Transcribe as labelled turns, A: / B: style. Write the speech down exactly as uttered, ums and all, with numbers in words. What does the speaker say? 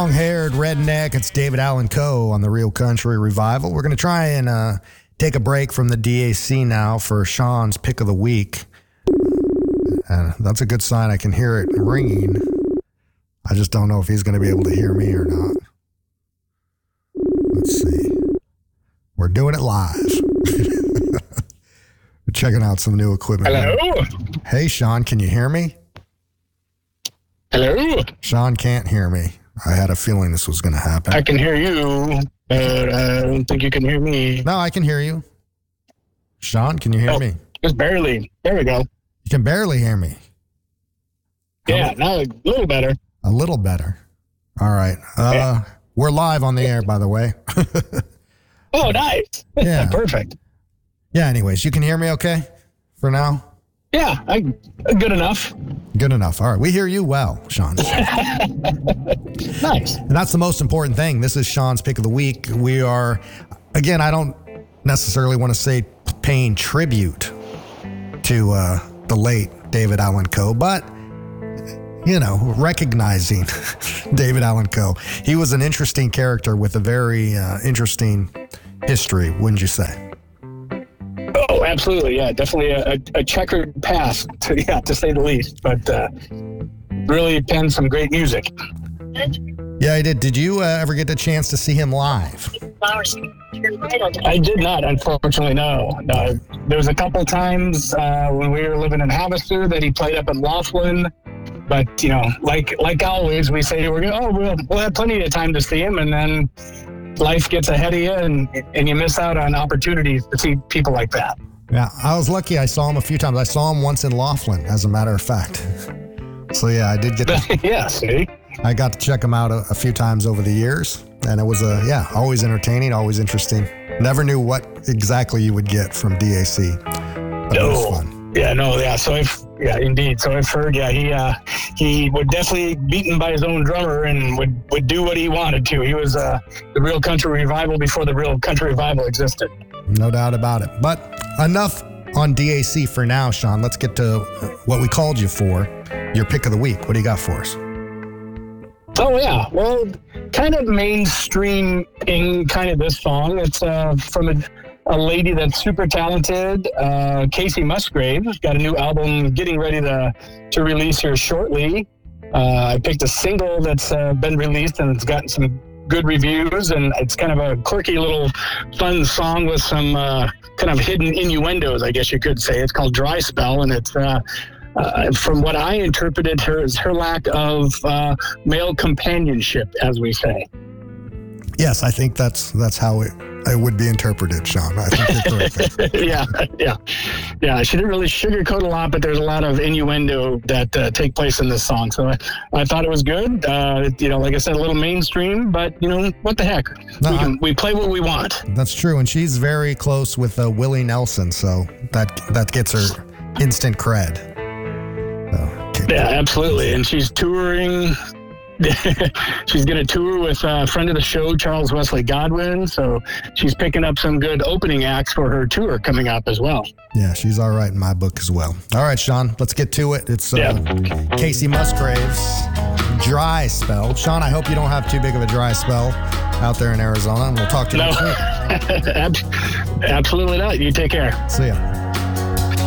A: Long-haired redneck. It's David Allan Coe on the Real Country Revival. We're going to try and uh, take a break from the D A C now for Sean's Pick of the Week. Uh, that's a good sign. I can hear it ringing. I just don't know if he's going to be able to hear me or not. Let's see. We're doing it live. We're checking out some new equipment.
B: Hello?
A: Hey, Sean, can you hear me?
B: Hello?
A: Sean can't hear me. I had a feeling this was going to happen.
B: I can hear you, but I don't think you can hear me.
A: No, I can hear you. Sean, can you hear
B: oh,
A: me?
B: Just barely. There we go.
A: You can barely hear me.
B: Yeah, How, now a little better.
A: A little better. All right. Uh, yeah. We're live on the air, by the way.
B: Oh, nice.
A: Yeah.
B: Perfect.
A: Yeah, anyways, you can hear me okay for now?
B: Yeah, I, good enough.
A: Good enough. All right. We hear you well, Sean.
B: Nice.
A: And that's the most important thing. This is Sean's Pick of the Week. We are, again, I don't necessarily want to say paying tribute to uh, the late David Allan Coe, but, you know, recognizing David Allan Coe. He was an interesting character with a very uh, interesting history, wouldn't you say?
B: Oh, absolutely. Yeah, definitely a, a checkered past, to, yeah, to say the least. But uh, really penned some great music.
A: Yeah, I did. Did you uh, ever get the chance to see him live?
B: I did not, unfortunately, no. no. There was a couple times uh, when we were living in Havasu that he played up in Laughlin. But, you know, like like always, we say, we're gonna, oh, we'll, we'll have plenty of time to see him. And then life gets ahead of you, and, and you miss out on opportunities to see people like that.
A: Yeah, I was lucky. I saw him a few times. I saw him once in Laughlin, as a matter of fact. So, yeah, I did get to,
B: yeah, see?
A: I got to check him out a, a few times over the years. And it was, uh, yeah, always entertaining, always interesting. Never knew what exactly you would get from D A C. But
B: no.
A: It was fun.
B: Yeah, no, yeah. So, I've, yeah, indeed. So I've heard, yeah, he uh, he would definitely beaten by his own drummer and would, would do what he wanted to. He was uh, the Real Country Revival before the Real Country Revival existed.
A: No doubt about it. But enough on D A C for now, Sean. Let's get to what we called you for, your Pick of the Week. What do you got for us?
B: Oh, yeah. Well, kind of mainstream in kind of this song. It's uh, from a, a lady that's super talented, uh, Kacey Musgrave. Got a new album getting ready to, to release here shortly. Uh, I picked a single that's uh, been released, and it's gotten some good reviews, and it's kind of a quirky little fun song with some uh, kind of hidden innuendos, I guess you could say. It's called Dry Spell, and it's... Uh, Uh, from what I interpreted, her is her lack of uh, male companionship, as we say.
A: Yes, I think that's that's how it, it would be interpreted, Sean. I think you're correct.
B: yeah, yeah, yeah. She didn't really sugarcoat a lot, but there's a lot of innuendo that uh, take place in this song. So I, I thought it was good. Uh, you know, like I said, a little mainstream, but you know, what the heck?
A: No,
B: we, can,
A: I,
B: we play what we want.
A: That's true, and she's very close with uh, Willie Nelson, so that that gets her instant cred.
B: Yeah, absolutely. And she's touring. She's going to tour with a friend of the show, Charles Wesley Godwin. So she's picking up some good opening acts for her tour coming up as well.
A: Yeah, she's all right in my book as well. All right, Sean, let's get to it. It's uh, yeah. Kacey Musgrave's Dry Spell. Sean, I hope you don't have too big of a dry spell out there in Arizona, and we'll talk to you
B: no.
A: next week.
B: Absolutely not. You take care.
A: See ya.